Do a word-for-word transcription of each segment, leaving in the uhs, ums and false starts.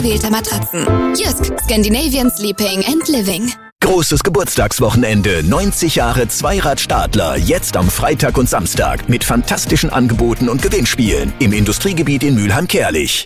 ausgewählter Matratzen. Jysk, Scandinavian Sleeping and Living. Großes Geburtstagswochenende, neunzig Jahre Zweirad-Stadler, jetzt am Freitag und Samstag mit fantastischen Angeboten und Gewinnspielen im Industriegebiet in Mülheim-Kärlich.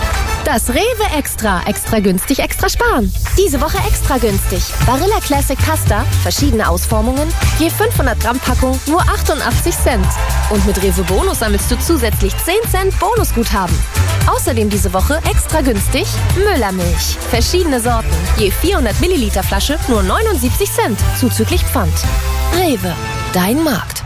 Das Rewe Extra. Extra günstig, extra sparen. Diese Woche extra günstig. Barilla Classic Pasta, verschiedene Ausformungen, je fünfhundert Gramm Packung, nur achtundachtzig Cent. Und mit Rewe Bonus sammelst du zusätzlich zehn Cent Bonusguthaben. Außerdem diese Woche extra günstig Müllermilch. Verschiedene Sorten, je vierhundert Milliliter Flasche, nur neunundsiebzig Cent, zuzüglich Pfand. Rewe, dein Markt.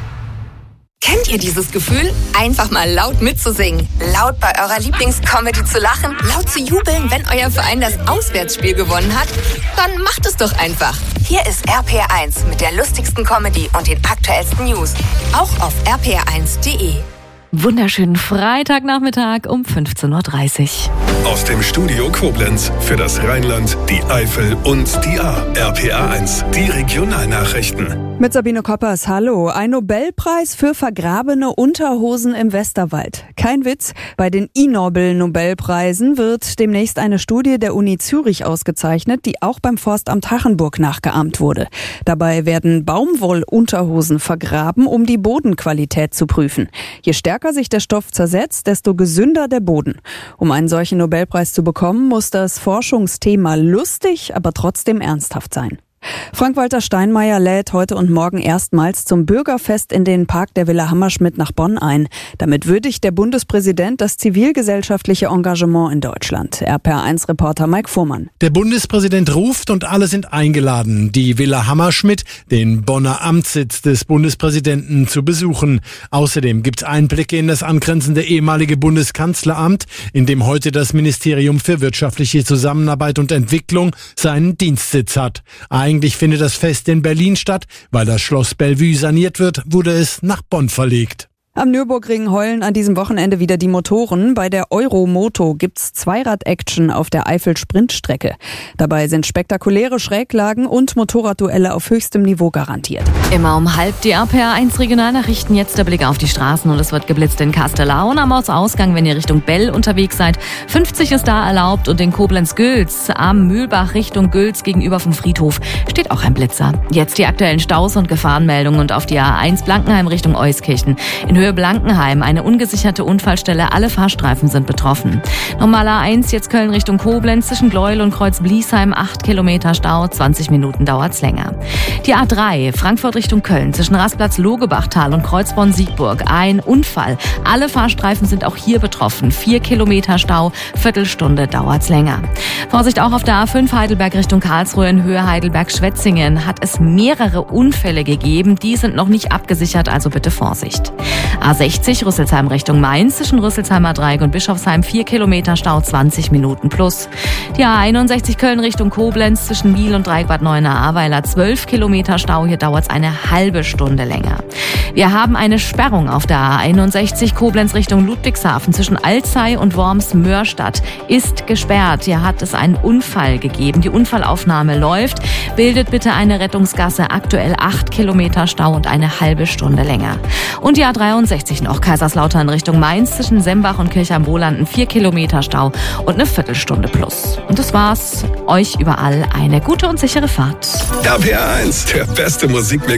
Kennt ihr dieses Gefühl? Einfach mal laut mitzusingen, laut bei eurer Lieblingscomedy zu lachen, laut zu jubeln, wenn euer Verein das Auswärtsspiel gewonnen hat? Dann macht es doch einfach. Hier ist R P R eins mit der lustigsten Comedy und den aktuellsten News. Auch auf r p r eins punkt d e. Wunderschönen Freitagnachmittag um fünfzehn Uhr dreißig. Aus dem Studio Koblenz für das Rheinland, die Eifel und die A. R P R eins, die Regionalnachrichten. Mit Sabine Koppers, hallo. Ein Nobelpreis für vergrabene Unterhosen im Westerwald. Kein Witz, bei den I-Nobel-Nobelpreisen wird demnächst eine Studie der Uni Zürich ausgezeichnet, die auch beim Forstamt Hachenburg nachgeahmt wurde. Dabei werden Baumwollunterhosen vergraben, um die Bodenqualität zu prüfen. Je stärker sich der Stoff zersetzt, desto gesünder der Boden. Um einen solchen Nobelpreis zu bekommen, muss das Forschungsthema lustig, aber trotzdem ernsthaft sein. Frank-Walter Steinmeier lädt heute und morgen erstmals zum Bürgerfest in den Park der Villa Hammerschmidt nach Bonn ein. Damit würdigt der Bundespräsident das zivilgesellschaftliche Engagement in Deutschland. R P R eins Reporter Mike Fuhrmann. Der Bundespräsident ruft und alle sind eingeladen, die Villa Hammerschmidt, den Bonner Amtssitz des Bundespräsidenten, zu besuchen. Außerdem gibt's Einblicke in das angrenzende ehemalige Bundeskanzleramt, in dem heute das Ministerium für wirtschaftliche Zusammenarbeit und Entwicklung seinen Dienstsitz hat. Eigentlich findet das Fest in Berlin statt. Weil das Schloss Bellevue saniert wird, wurde es nach Bonn verlegt. Am Nürburgring heulen an diesem Wochenende wieder die Motoren. Bei der Euromoto gibt's Zweirad-Action auf der Eifel-Sprintstrecke. Dabei sind spektakuläre Schräglagen und Motorradduelle auf höchstem Niveau garantiert. Immer um halb die R P R eins Regionalnachrichten. Jetzt der Blick auf die Straßen und es wird geblitzt in Kastellaun am Ortsausgang, wenn ihr Richtung Bell unterwegs seid. fünfzig ist da erlaubt und in Koblenz-Gülz am Mühlbach Richtung Gülz gegenüber vom Friedhof steht auch ein Blitzer. Jetzt die aktuellen Staus und Gefahrenmeldungen und auf die A eins Blankenheim Richtung Euskirchen. In Höhe Blankenheim, eine ungesicherte Unfallstelle, alle Fahrstreifen sind betroffen. Normal A eins, jetzt Köln Richtung Koblenz, zwischen Gleuel und Kreuz-Bliesheim, acht Kilometer Stau, zwanzig Minuten dauert's länger. Die A drei, Frankfurt Richtung Köln, zwischen Rastplatz Logebachtal und Kreuzborn-Siegburg, ein Unfall. Alle Fahrstreifen sind auch hier betroffen, vier Kilometer Stau, Viertelstunde dauert's länger. Vorsicht auch auf der A fünf, Heidelberg Richtung Karlsruhe, in Höhe Heidelberg-Schwetzingen hat es mehrere Unfälle gegeben, die sind noch nicht abgesichert, also bitte Vorsicht. A sechzig, Rüsselsheim Richtung Mainz, zwischen Rüsselsheimer Dreieck und Bischofsheim, vier Kilometer Stau, zwanzig Minuten plus. Die A einundsechzig, Köln Richtung Koblenz, zwischen Miel und Dreieck Bad Neuenahr-Ahrweiler, zwölf Kilometer Stau, hier dauert es eine halbe Stunde länger. Wir haben eine Sperrung auf der A einundsechzig, Koblenz Richtung Ludwigshafen, zwischen Alzey und Worms-Mörstadt, ist gesperrt. Hier hat es einen Unfall gegeben. Die Unfallaufnahme läuft. Bildet bitte eine Rettungsgasse, aktuell acht Kilometer Stau und eine halbe Stunde länger. Und die A dreiundsechzig noch, Kaiserslautern Richtung Mainz, zwischen Sembach und Kirchheim-Wohlanden, vier Kilometer Stau und eine Viertelstunde plus. Und das war's. Euch überall eine gute und sichere Fahrt. R P R eins, der beste Musikmix.